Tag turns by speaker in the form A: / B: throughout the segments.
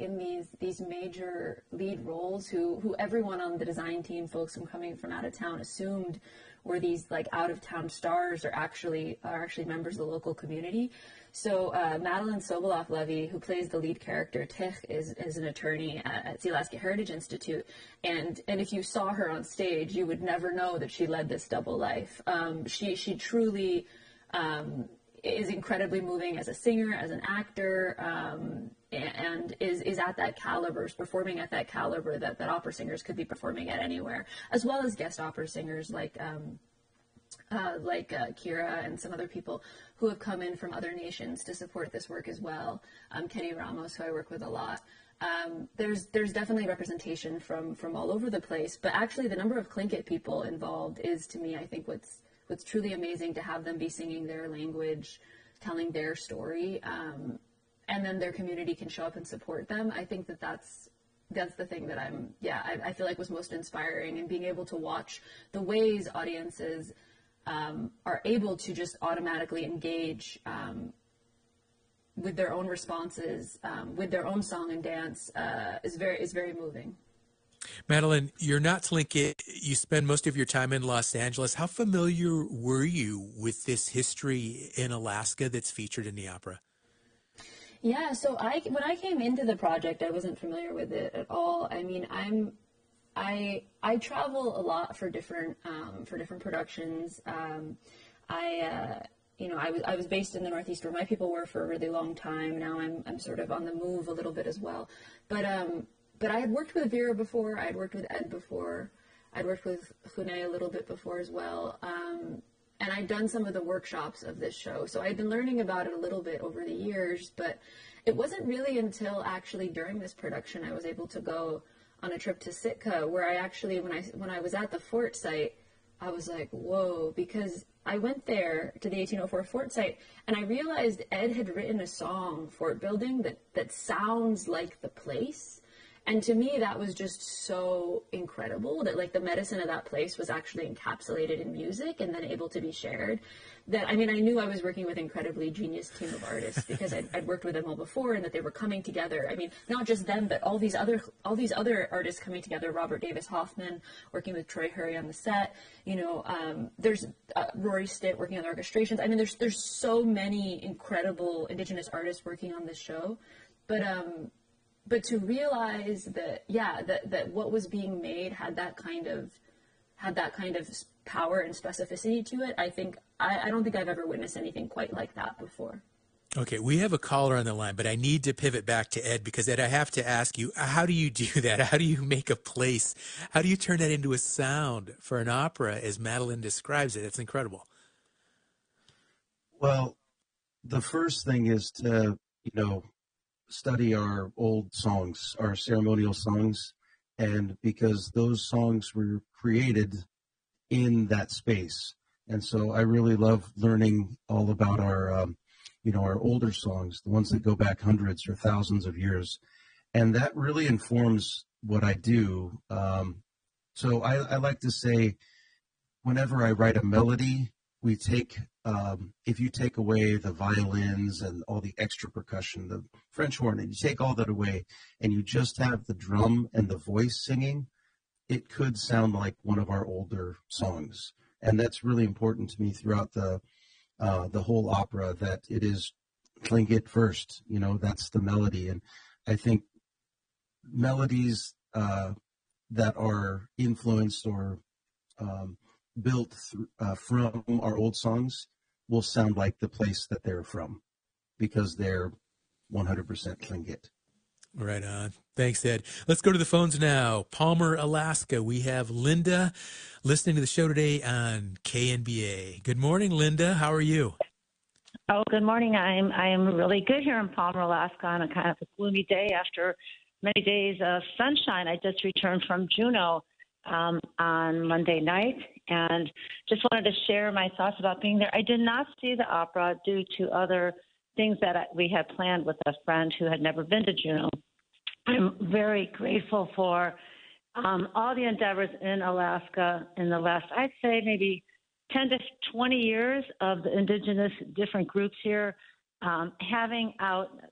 A: in these major lead roles who everyone on the design team, folks from coming from out of town, assumed were these like out of town stars are actually members of the local community. So Madeline Sobolov-Levy, who plays the lead character Tich, is an attorney at Sealaska Heritage Institute, and if you saw her on stage, you would never know that she led this double life. She truly is incredibly moving as a singer, as an actor, and is at that caliber, is performing at that caliber that opera singers could be performing at anywhere, as well as guest opera singers like Kira and some other people who have come in from other nations to support this work as well. Kenny Ramos, who I work with a lot. There's definitely representation from all over the place, but actually the number of Tlingit people involved is, to me, I think what's truly amazing, to have them be singing their language, telling their story, and then their community can show up and support them. I think that's the thing that I feel like was most inspiring, and being able to watch the ways audiences are able to just automatically engage with their own responses, with their own song and dance, is very moving.
B: Madeline, you're not Tlingit. You spend most of your time in Los Angeles. How familiar were you with this history in Alaska that's featured in the opera?
A: Yeah, so when I came into the project, I wasn't familiar with it at all. I mean, I travel a lot for different productions. I was based in the Northeast, where my people were for a really long time. Now I'm sort of on the move a little bit as well. But I had worked with Vera before. I had worked with Ed before. I'd worked with Hune a little bit before as well. And I'd done some of the workshops of this show. So I'd been learning about it a little bit over the years, but it wasn't really until actually during this production I was able to go on a trip to Sitka, where I actually, when I was at the fort site, I was like, whoa, because I went there to the 1804 fort site, and I realized Ed had written a song, Fort Building, that sounds like the place. And to me, that was just so incredible, that like the medicine of that place was actually encapsulated in music and then able to be shared. That, I mean, I knew I was working with an incredibly genius team of artists, because I'd worked with them all before, and that they were coming together. I mean, not just them, but all these other artists coming together. Robert Davis Hoffman working with Troy Hurry on the set. There's Rory Stitt working on the orchestrations. I mean, there's so many incredible Indigenous artists working on this show, but to realize that what was being made had that kind of power and specificity to it, I don't think I've ever witnessed anything quite like that before.
B: Okay, we have a caller on the line, but I need to pivot back to Ed, because Ed, I have to ask you, how do you do that? How do you make a place? How do you turn that into a sound for an opera as Madeline describes it? It's incredible.
C: Well, the first thing is to, study our old songs, our ceremonial songs, and because those songs were created in that space. And so I really love learning all about our older songs, the ones that go back hundreds or thousands of years. And that really informs what I do. So I like to say, whenever I write a melody, we take, if you take away the violins and all the extra percussion, the French horn, and you take all that away, and you just have the drum and the voice singing, it could sound like one of our older songs. And that's really important to me throughout the whole opera, that it is Tlingit first, that's the melody. And I think melodies that are influenced or built from our old songs will sound like the place that they're from, because they're 100% Tlingit.
B: Right on. Thanks, Ed. Let's go to the phones now. Palmer, Alaska. We have Linda listening to the show today on KNBA. Good morning, Linda. How are you?
D: Oh, good morning. I'm really good here in Palmer, Alaska, on a kind of a gloomy day after many days of sunshine. I just returned from Juneau on Monday night, and just wanted to share my thoughts about being there. I did not see the opera due to other things that we had planned with a friend who had never been to Juneau. I'm very grateful for all the endeavors in Alaska in the last, I'd say, maybe 10 to 20 years of the indigenous different groups here, having out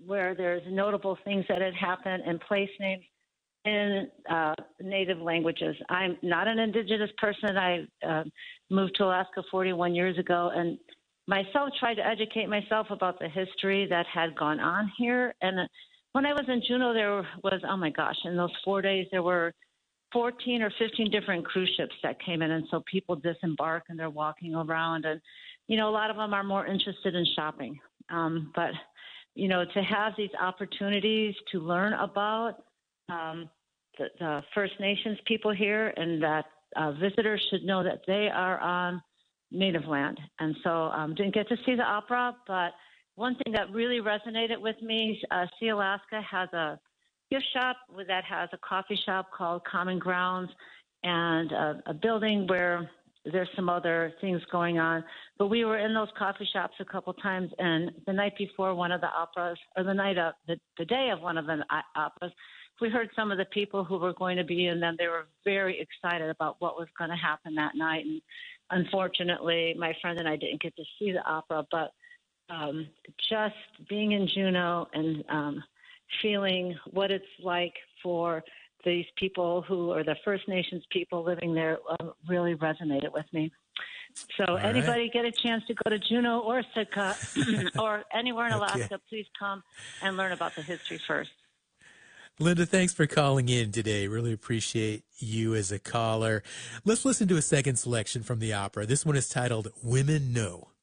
D: where there's notable things that had happened and place names in native languages. I'm not an indigenous person. I moved to Alaska 41 years ago, and myself tried to educate myself about the history that had gone on here. And when I was in Juneau, there was, oh my gosh, in those 4 days, there were 14 or 15 different cruise ships that came in. And so people disembark and they're walking around. And, you know, a lot of them are more interested in shopping. But, you know, to have these opportunities to learn about the First Nations people here, and that visitors should know that they are on native land. And so didn't get to see the opera, but one thing that really resonated with me, See Alaska has a gift shop that has a coffee shop called Common Grounds, and a building where there's some other things going on. But we were in those coffee shops a couple times, and the night before one of the operas, or the day of one of the operas, we heard some of the people who were going to be in them. They were very excited about what was going to happen that night. And unfortunately, my friend and I didn't get to see the opera, but just being in Juneau and feeling what it's like for these people who are the First Nations people living there really resonated with me. So anybody get a chance to go to Juneau or Sitka or anywhere in Alaska, please come and learn about the history first.
B: Linda, thanks for calling in today. Really appreciate you as a caller. Let's listen to a second selection from the opera. This one is titled Women Know.